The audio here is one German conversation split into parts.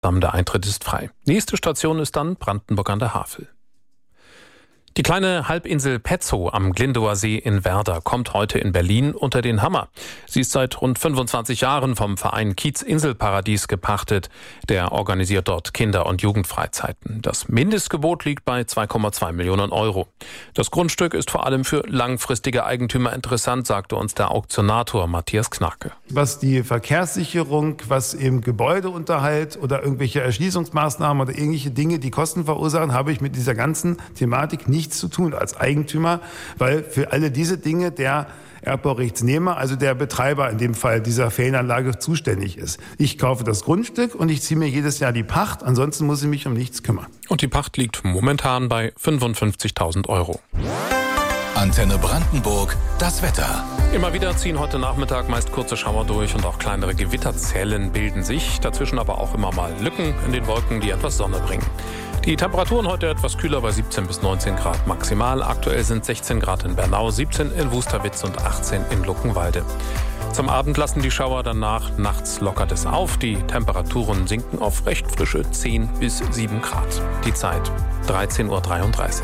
Der Eintritt ist frei. Nächste Station ist dann Brandenburg an der Havel. Die kleine Halbinsel Petzow am Glindower See in Werder kommt heute in Berlin unter den Hammer. Sie ist seit rund 25 Jahren vom Verein Kiez Inselparadies gepachtet. Der organisiert dort Kinder- und Jugendfreizeiten. Das Mindestgebot liegt bei 2,2 Millionen Euro. Das Grundstück ist vor allem für langfristige Eigentümer interessant, sagte uns der Auktionator Matthias Knake. Was die Verkehrssicherung, was eben Gebäudeunterhalt oder irgendwelche Erschließungsmaßnahmen oder ähnliche Dinge, die Kosten verursachen, habe ich mit dieser ganzen Thematik nichts zu tun als Eigentümer, weil für alle diese Dinge der Erbbaurechtsnehmer, also der Betreiber in dem Fall dieser Ferienanlage, zuständig ist. Ich kaufe das Grundstück und ich ziehe mir jedes Jahr die Pacht, ansonsten muss ich mich um nichts kümmern. Und die Pacht liegt momentan bei 55.000 Euro. Antenne Brandenburg, das Wetter. Immer wieder ziehen heute Nachmittag meist kurze Schauer durch und auch kleinere Gewitterzellen bilden sich. Dazwischen aber auch immer mal Lücken in den Wolken, die etwas Sonne bringen. Die Temperaturen heute etwas kühler bei 17 bis 19 Grad maximal. Aktuell sind 16 Grad in Bernau, 17 in Wusterwitz und 18 in Luckenwalde. Zum Abend lassen die Schauer danach, nachts lockert es auf. Die Temperaturen sinken auf recht frische 10 bis 7 Grad. Die Zeit 13.33 Uhr.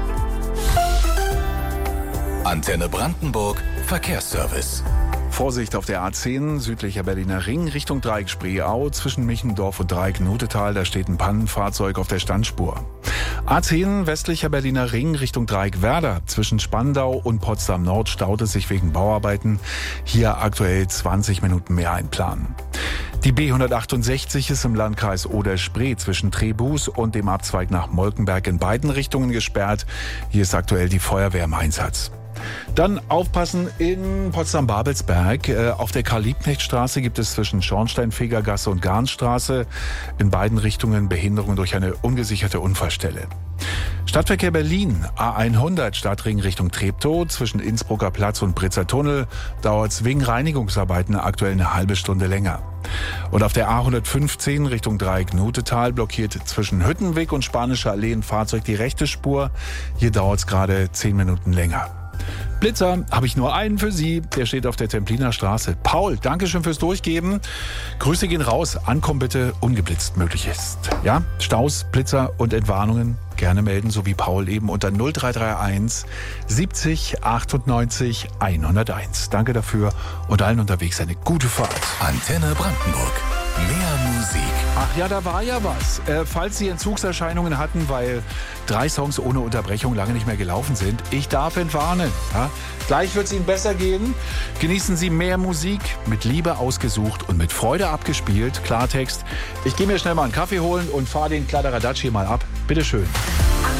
Antenne Brandenburg, Verkehrsservice. Vorsicht auf der A10, südlicher Berliner Ring, Richtung Dreieck Spreeau, zwischen Michendorf und Dreieck Nutetal, da steht ein Pannenfahrzeug auf der Standspur. A10, westlicher Berliner Ring, Richtung Dreieck Werder, zwischen Spandau und Potsdam Nord staut es sich wegen Bauarbeiten. Hier aktuell 20 Minuten mehr einplanen. Die B168 ist im Landkreis Oder-Spree zwischen Trebus und dem Abzweig nach Molkenberg in beiden Richtungen gesperrt. Hier ist aktuell die Feuerwehr im Einsatz. Dann aufpassen in Potsdam-Babelsberg. Auf der Karl-Liebknecht-Straße gibt es zwischen Schornsteinfegergasse und Garnstraße in beiden Richtungen Behinderung durch eine ungesicherte Unfallstelle. Stadtverkehr Berlin, A100 Stadtring Richtung Treptow, zwischen Innsbrucker Platz und Britzer Tunnel dauert es wegen Reinigungsarbeiten aktuell eine halbe Stunde länger. Und auf der A115 Richtung Dreieck Nutetal blockiert zwischen Hüttenweg und Spanischer Allee ein Fahrzeug die rechte Spur. Hier dauert es gerade 10 Minuten länger. Blitzer, habe ich nur einen für Sie. Der steht auf der Templiner Straße. Paul, danke schön fürs Durchgeben. Grüße gehen raus. Ankommen bitte ungeblitzt möglich ist. Ja, Staus, Blitzer und Entwarnungen gerne melden, so wie Paul eben unter 0331 70 98 101. Danke dafür und allen unterwegs eine gute Fahrt. Antenne Brandenburg. Mehr Musik. Ach ja, da war ja was. Falls Sie Entzugserscheinungen hatten, weil 3 Songs ohne Unterbrechung lange nicht mehr gelaufen sind, ich darf entwarnen. Ja? Gleich wird es Ihnen besser gehen. Genießen Sie mehr Musik, mit Liebe ausgesucht und mit Freude abgespielt. Klartext. Ich gehe mir schnell mal einen Kaffee holen und fahre den Kladderadatsch hier mal ab. Bitteschön.